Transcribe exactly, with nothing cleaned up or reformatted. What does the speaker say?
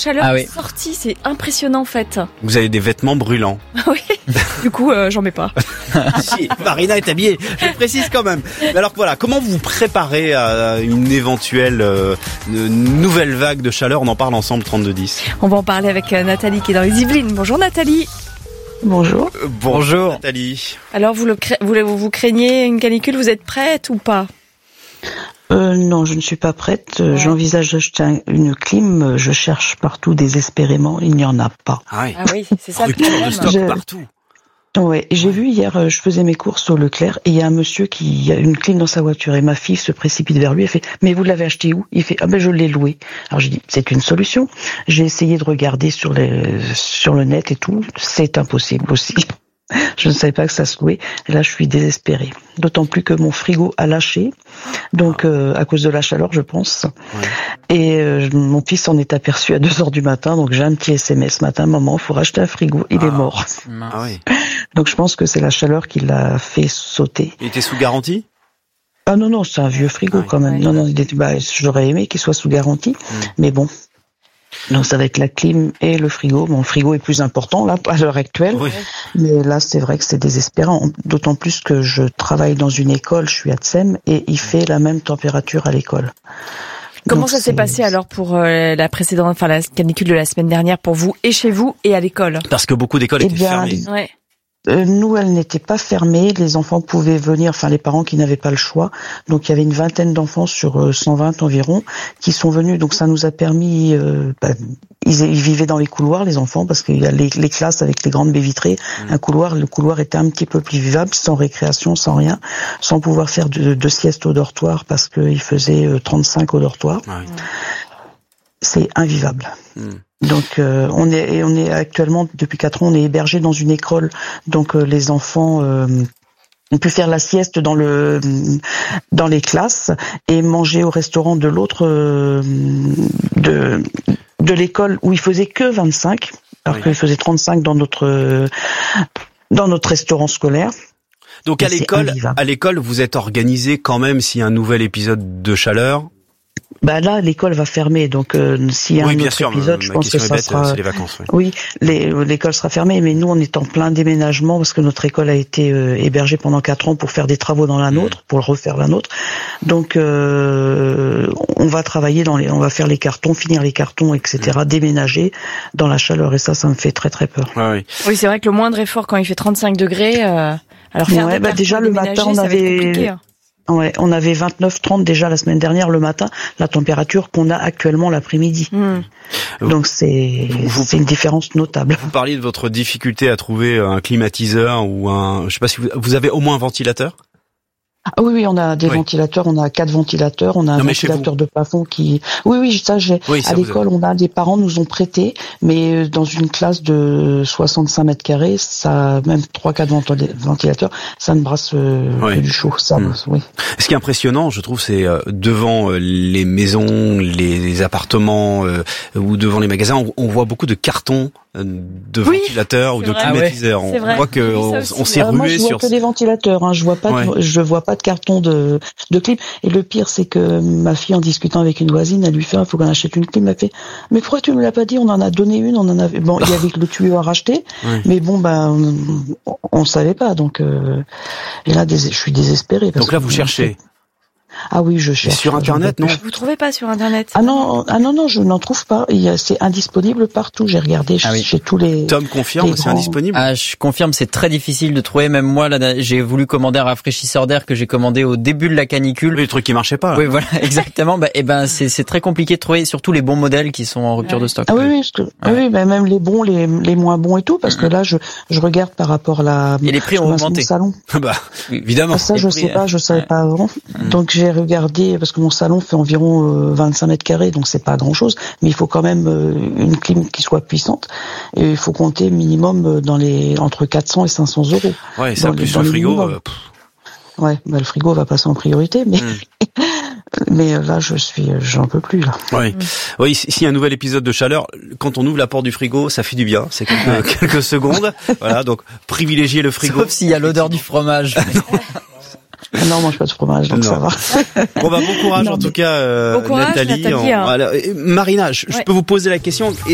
chaleur Ah oui. est sortie, c'est impressionnant en fait. Vous avez des vêtements brûlants. Oui, du coup, euh, j'en mets pas. Si, Marina est habillée, je précise quand même. Mais alors voilà, comment vous préparez à une éventuelle euh, une nouvelle vague de chaleur? On en parle ensemble, trente-deux dix. On va en parler avec euh, Nathalie qui est dans les Yvelines. Bonjour Nathalie. Bonjour. Euh, bonjour Nathalie. Alors vous, le cra- vous, le- vous craignez une canicule, vous êtes prête ou pas? Euh, non, je ne suis pas prête. Ouais. J'envisage d'acheter un- une clim. Je cherche partout désespérément. Il n'y en a pas. Ah oui, Ah oui, c'est ça le rupture de problème. stock Je- partout. Ouais, j'ai vu hier, euh, je faisais mes courses au Leclerc et il y a un monsieur qui a une clim dans sa voiture et ma fille se précipite vers lui et fait « Mais vous l'avez acheté où ?» Il fait « Ah ben je l'ai loué. » Alors j'ai dit « C'est une solution. » J'ai essayé de regarder sur les sur le net et tout. C'est impossible aussi. Je ne savais pas que ça se louait. Et là, je suis désespérée. D'autant plus que mon frigo a lâché, donc euh, à cause de la chaleur, je pense. Ouais. Et euh, mon fils s'en est aperçu à deux heures du matin, donc j'ai un petit S M S ce matin. Maman, il faut racheter un frigo. Il Ah. est mort. Ah oui. Donc je pense que c'est la chaleur qui l'a fait sauter. Il était sous garantie? Ah non, non, c'est un vieux frigo Ah oui. quand même. Ouais. Non, non, il était, bah, j'aurais aimé qu'il soit sous garantie, Mm. mais bon. Donc ça va être la clim et le frigo. Mon frigo est plus important là à l'heure actuelle, Oui. mais là c'est vrai que c'est désespérant. D'autant plus que je travaille dans une école, je suis à Tsem et il fait la même température à l'école. Comment Donc, ça s'est c'est- passé alors pour euh, la précédente, enfin la canicule de la semaine dernière pour vous et chez vous et à l'école? Parce que beaucoup d'écoles Eh étaient bien, fermées. Ouais. Euh, nous, elle n'était pas fermée. Les enfants pouvaient venir, enfin les parents qui n'avaient pas le choix. Donc il y avait une vingtaine d'enfants sur euh, cent vingt environ qui sont venus. Donc ça nous a permis. Euh, bah, ils, ils vivaient dans les couloirs, les enfants, parce qu'il y a les, les classes avec les grandes baies vitrées. Mmh. Un couloir, le couloir était un petit peu plus vivable, sans récréation, sans rien, sans pouvoir faire de, de sieste au dortoir parce qu'il faisait euh, trente-cinq au dortoir. Ah oui. C'est invivable. Mm. Donc euh, on est on est actuellement depuis quatre ans on est hébergé dans une école, donc euh, les enfants euh, ont pu faire la sieste dans le dans les classes et manger au restaurant de l'autre euh, de de l'école où il faisait que vingt-cinq alors Oui. qu'il faisait trente-cinq dans notre dans notre restaurant scolaire. Donc à C'est l'école, invivable. à l'école, vous êtes organisé quand même s'il y a un nouvel épisode de chaleur. Bah là l'école va fermer, donc euh, s'il y a Oui, un bien autre sûr. épisode, ma je pense que question est ça bête, sera. c'est les vacances. Oui. Oui, les- l'école sera fermée, mais nous on est en plein déménagement parce que notre école a été euh, hébergée pendant quatre ans pour faire des travaux dans la nôtre, pour refaire la nôtre. Donc euh, on va travailler dans les, on va faire les cartons, finir les cartons, et cetera. Déménager dans la chaleur et ça, ça me fait très très peur. Ouais, oui. Oui, c'est vrai que le moindre effort quand il fait trente-cinq degrés, euh, alors faire Ouais, des bah cartons, déjà, le déménager, matin, on ça va être avait- compliqué, hein. Ouais, on avait vingt-neuf trente déjà la semaine dernière le matin, la température qu'on a actuellement l'après-midi. Hmm. Donc c'est Vous- c'est une différence notable. Vous parliez de votre difficulté à trouver un climatiseur ou un, je sais pas si vous, vous avez au moins un ventilateur. Ah oui, oui, on a des Oui. ventilateurs, on a quatre ventilateurs, on a un Non, mais chez ventilateur de plafond qui... Oui, oui, ça j'ai. Oui, ça À vous l'école, on a des parents nous ont prêté, mais euh, dans une classe de soixante-cinq mètres carrés, ça, même trois, quatre ventila- ventilateurs, ça ne brasse euh, Ouais. que du chaud. Ça, Mm. oui. Ce qui est impressionnant, je trouve, c'est euh, devant euh, les maisons, les, les appartements euh, ou devant les magasins, on, on voit beaucoup de cartons euh, de Oui, ventilateurs ou c'est de vrai. climatiseurs. Ah ouais, c'est on vrai. voit que J'ai vu ça on, aussi. on s'est Euh, moi, rué je vois sur. que des ventilateurs. Hein, je vois pas, Ouais. de, je vois pas de carton de de clim. Et le pire, c'est que ma fille, en discutant avec une voisine, elle lui fait, il faut qu'on achète une clim. Elle fait, mais pourquoi tu me l'as pas dit? On en a donné une, on en avait. Bon, il y avait que le tuyau à racheter, Ouais. mais bon, ben, on, on savait pas. Donc, euh, et là, dés- je suis désespérée. parce Donc là, que- vous cherchez. Ah oui, je Et cherche. sur Internet, non? Vous trouvez pas sur Internet? Ah non, ah non, non, je n'en trouve pas. Il y a, c'est indisponible partout. J'ai regardé Ah chez, oui. chez tous les. Tom confirme, les c'est grands- indisponible. Ah, je confirme, c'est très difficile de trouver. Même moi, là, j'ai voulu commander un rafraîchisseur d'air que j'ai commandé au début de la canicule. Oui, le truc qui marchait pas. Là. Oui, voilà, exactement. Bah, et ben, c'est c'est très compliqué de trouver, surtout les bons modèles qui sont en rupture Ouais. de stock. Ah oui, oui, parce que, ah oui, ben même les bons, les, les moins bons et tout, parce que là, je, je regarde par rapport à la. Et les prix ont mon augmenté. salon. Bah, évidemment. Ah, ça, Les je prix, sais pas, je savais ouais. pas avant. Mm. Donc j'ai regardé parce que mon salon fait environ euh, vingt-cinq mètres carrés, donc c'est pas grand chose, mais il faut quand même euh, une clim qui soit puissante et il faut compter minimum euh, dans les entre quatre cents et cinq cents euros. Ouais, ça dans les- plus dans le les frigo. minimums. euh, pff, Ouais, bah, le frigo va passer en priorité, mais Mm. mais euh, là je suis, euh, j'en peux plus là. Oui, oui. S'il y a un nouvel épisode de chaleur, quand on ouvre la porte du frigo, ça fait du bien. C'est quelques, quelques secondes. Voilà, donc privilégiez le frigo. Sauf s'il y a l'odeur du fromage. Ah non, on mange pas de fromage, donc Non. ça va. Bon bah bon courage Non, en mais- tout cas, euh, Bon courage, Nathalie. Nathalie, On- hein. voilà. Et Marina, je, je Ouais. peux vous poser la question.